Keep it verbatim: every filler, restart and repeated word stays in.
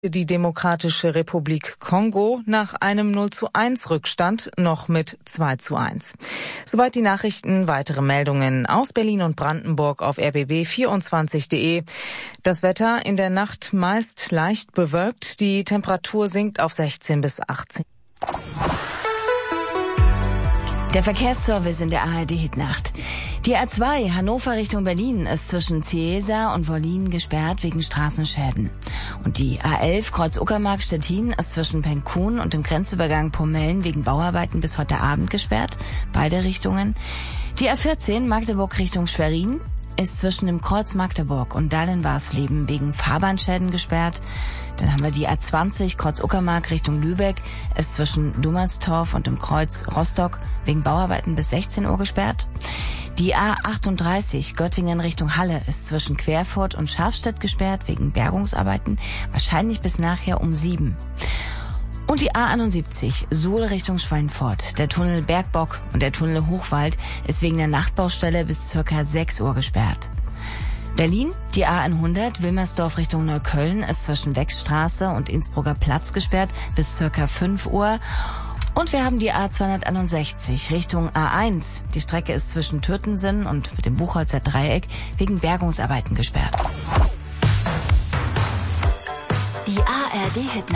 Die Demokratische Republik Kongo nach einem null zu eins Rückstand noch mit zwei zu eins. Soweit die Nachrichten. Weitere Meldungen aus Berlin und Brandenburg auf r b b vierundzwanzig punkt de. Das Wetter in der Nacht meist leicht bewölkt. Die Temperatur sinkt auf sechzehn bis achtzehn. Der Verkehrsservice in der A R D-Hitnacht. Die A zwei Hannover Richtung Berlin ist zwischen Ciesa und Wollin gesperrt wegen Straßenschäden. Und die A elf Kreuz Uckermark-Stettin ist zwischen Penkun und dem Grenzübergang Pomellen wegen Bauarbeiten bis heute Abend gesperrt. Beide Richtungen. Die A vierzehn Magdeburg Richtung Schwerin ist zwischen dem Kreuz Magdeburg und Dahlen-Warsleben wegen Fahrbahnschäden gesperrt. Dann haben wir die A zwanzig Kreuz Uckermark Richtung Lübeck, ist zwischen Dummerstorf und dem Kreuz Rostock wegen Bauarbeiten bis sechzehn Uhr gesperrt. Die A achtunddreißig Göttingen Richtung Halle ist zwischen Querfurt und Schafstedt gesperrt wegen Bergungsarbeiten, wahrscheinlich bis nachher um sieben. Und die A einundsiebzig Suhl Richtung Schweinfurt. Der Tunnel Bergbock und der Tunnel Hochwald ist wegen der Nachtbaustelle bis circa sechs Uhr gesperrt. Berlin, die A hundert Wilmersdorf Richtung Neukölln ist zwischen Wechstraße und Innsbrucker Platz gesperrt bis circa fünf Uhr. Und wir haben die A zweihunderteinundsechzig Richtung A eins. Die Strecke ist zwischen Türtensinn und mit dem Buchholzer Dreieck wegen Bergungsarbeiten gesperrt. Die A R D-Hit